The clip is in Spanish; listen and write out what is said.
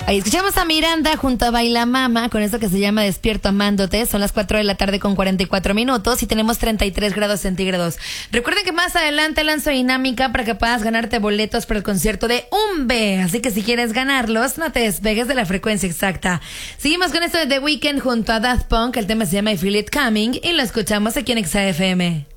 Ahí escuchamos a Miranda junto a Baila Mama con esto que se llama Despierto Amándote. Son las 4 de la tarde con 44 minutos y tenemos 33 grados centígrados. Recuerden que más adelante lanzo dinámica para que puedas ganarte boletos para el concierto de Umbe. Así que si quieres ganarlos, no te despegues de la frecuencia exacta. Seguimos con esto de The Weeknd junto a Daft Punk. El tema se llama I Feel It Coming y lo escuchamos aquí en XFM.